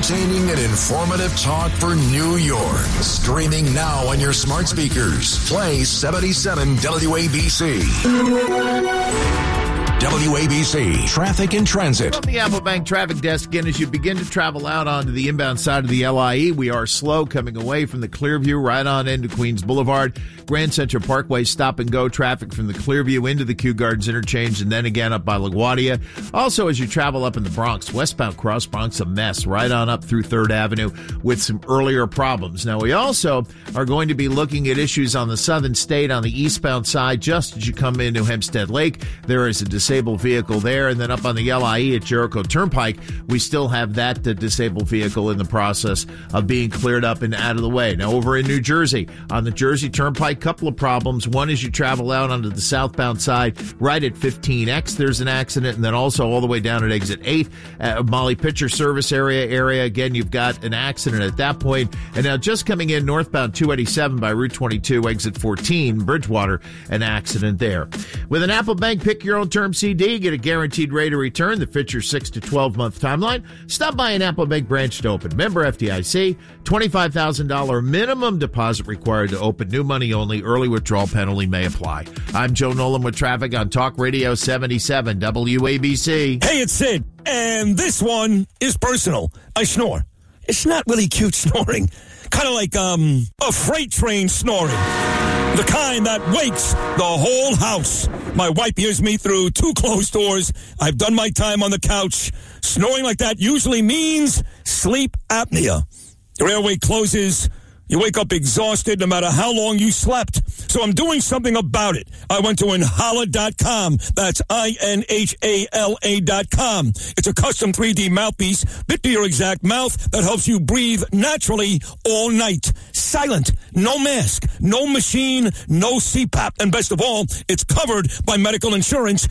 entertaining and informative talk for New York. Streaming now on your smart speakers. Play 77 WABC. WABC Traffic and Transit. From the Apple Bank Traffic Desk again, as you begin to travel out onto the inbound side of the LIE, we are slow coming away from the Clearview right on into Queens Boulevard. Grand Central Parkway stop and go traffic from the Clearview into the Kew Gardens interchange and then again up by LaGuardia. Also, as you travel up in the Bronx, westbound Cross Bronx, a mess right on up through 3rd Avenue with some earlier problems. Now, we also are going to be looking at issues on the Southern State on the eastbound side. Just as you come into Hempstead Lake, there is a disabled vehicle there. And then up on the LIE at Jericho Turnpike, we still have that disabled vehicle in the process of being cleared up and out of the way. Now, over in New Jersey, on the Jersey Turnpike, couple of problems. One is you travel out onto the southbound side right at 15X. There's an accident. And then also all the way down at exit 8, Molly Pitcher Service area. Again, you've got an accident at that point. And now just coming in northbound 287 by Route 22, exit 14, Bridgewater, an accident there. With an Apple Bank Pick Your Own Term CD, get a guaranteed rate of return that fits your 6 to 12 month timeline. Stop by an Apple Bank branch to open. Member FDIC, $25,000 minimum deposit required to open. New money only. Early withdrawal penalty may apply. I'm Joe Nolan with traffic on Talk Radio 77 WABC. Hey, it's Sid, and this one is personal. I snore. It's not really cute snoring. Kind of like a freight train snoring. The kind that wakes the whole house. My wife hears me through 2 closed doors. I've done my time on the couch. Snoring like that usually means sleep apnea. Your airway closes. You wake up exhausted no matter how long you slept. So I'm doing something about it. I went to Inhala.com. That's INHALA.com. It's a custom 3D mouthpiece fit to your exact mouth that helps you breathe naturally all night. Silent. No mask. No machine. No CPAP. And best of all, it's covered by medical insurance.